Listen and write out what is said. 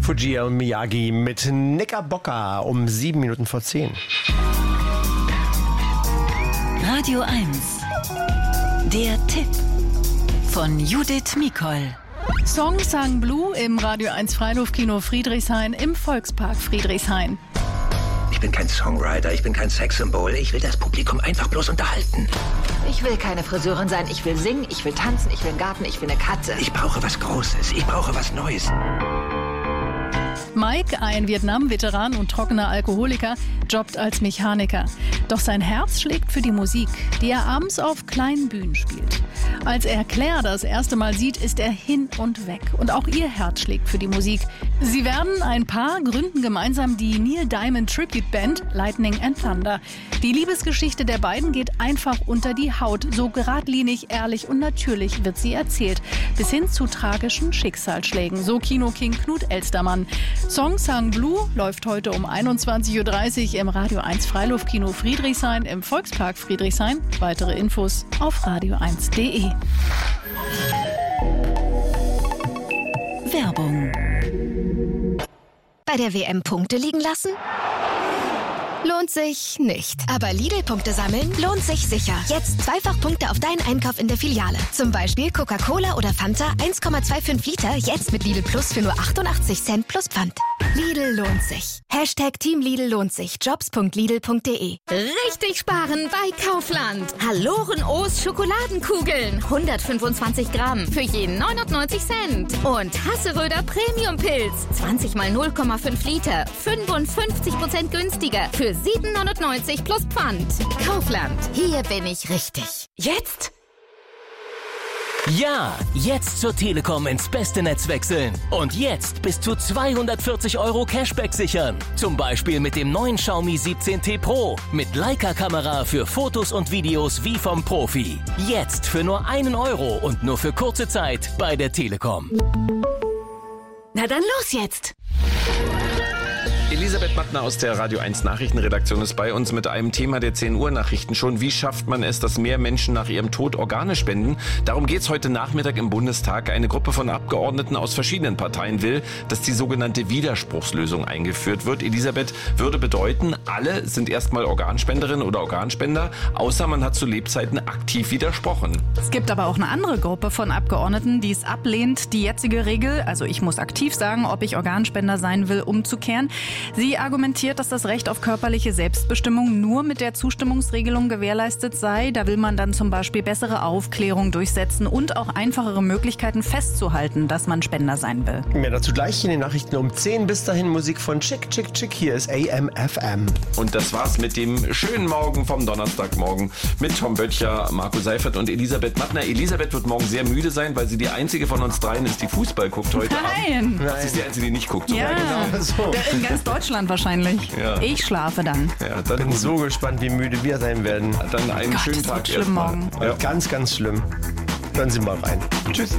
Fujia und Miyagi mit Knickerbocker um 7 Minuten vor 10. Radio 1. Der Tipp von Judith Mikol. Song Sang Blue im Radio 1 Freiluftkino Friedrichshain im Volkspark Friedrichshain. Ich bin kein Songwriter, ich bin kein Sexsymbol. Ich will das Publikum einfach bloß unterhalten. Ich will keine Friseurin sein. Ich will singen, ich will tanzen, ich will einen Garten, ich will eine Katze. Ich brauche was Großes, ich brauche was Neues. Mike, ein Vietnam-Veteran und trockener Alkoholiker, jobbt als Mechaniker. Doch sein Herz schlägt für die Musik, die er abends auf kleinen Bühnen spielt. Als er Claire das erste Mal sieht, ist er hin und weg. Und auch ihr Herz schlägt für die Musik. Sie werden ein Paar, gründen gemeinsam die Neil Diamond Tribute Band Lightning and Thunder. Die Liebesgeschichte der beiden geht einfach unter die Haut. So geradlinig, ehrlich und natürlich wird sie erzählt. Bis hin zu tragischen Schicksalsschlägen. So Kino-King Knut Elstermann. Song Sang Blue läuft heute um 21.30 Uhr im Radio 1 Freiluftkino Friedrichshain im Volkspark Friedrichshain. Weitere Infos auf radio1.de. Werbung. Bei der WM Punkte liegen lassen? Lohnt sich nicht. Aber Lidl-Punkte sammeln lohnt sich sicher. Jetzt zweifach Punkte auf deinen Einkauf in der Filiale. Zum Beispiel Coca-Cola oder Fanta 1,25 Liter, jetzt mit Lidl Plus für nur 88 Cent plus Pfand. Lidl lohnt sich. Hashtag Team Lidl lohnt sich. Jobs.lidl.de. Richtig sparen bei Kaufland. Haloren O's Schokoladenkugeln. 125 Gramm für jeden 99 Cent. Und Hasseröder Premium Pilz. 20 mal 0,5 Liter. 55% günstiger. Für 7,99 plus Pfand. Kaufland. Hier bin ich richtig. Jetzt? Ja, jetzt zur Telekom ins beste Netz wechseln. Und jetzt bis zu 240 € Cashback sichern. Zum Beispiel mit dem neuen Xiaomi 17T Pro. Mit Leica-Kamera für Fotos und Videos wie vom Profi. Jetzt für nur 1 € und nur für kurze Zeit bei der Telekom. Na dann los jetzt. Elisabeth Mattner aus der Radio 1 Nachrichtenredaktion ist bei uns mit einem Thema der 10 Uhr Nachrichten schon. Wie schafft man es, dass mehr Menschen nach ihrem Tod Organe spenden? Darum geht es heute Nachmittag im Bundestag. Eine Gruppe von Abgeordneten aus verschiedenen Parteien will, dass die sogenannte Widerspruchslösung eingeführt wird. Elisabeth, würde bedeuten, alle sind erstmal Organspenderin oder Organspender, außer man hat zu Lebzeiten aktiv widersprochen. Es gibt aber auch eine andere Gruppe von Abgeordneten, die es ablehnt, die jetzige Regel, also ich muss aktiv sagen, ob ich Organspender sein will, umzukehren. Sie argumentiert, dass das Recht auf körperliche Selbstbestimmung nur mit der Zustimmungsregelung gewährleistet sei. Da will man dann zum Beispiel bessere Aufklärung durchsetzen und auch einfachere Möglichkeiten festzuhalten, dass man Spender sein will. Mehr dazu gleich in den Nachrichten um 10. Bis dahin Musik von Chick Chick Chick. Hier ist AM/FM. Und das war's mit dem schönen Morgen vom Donnerstagmorgen mit Tom Böttcher, Marco Seifert und Elisabeth Mattner. Elisabeth wird morgen sehr müde sein, weil sie die einzige von uns dreien ist, die Fußball guckt heute Abend. Nein! Sie ist die einzige, die nicht guckt. Ja, genau so. In ganz Deutschland wahrscheinlich. Ja. Ich schlafe dann. Ja, Ich bin so gespannt, wie müde wir sein werden. dann einen schönen das Tag wird schlimm erstmal. morgen. Ja. Ganz, ganz schlimm. Hören Sie mal rein. Tschüss.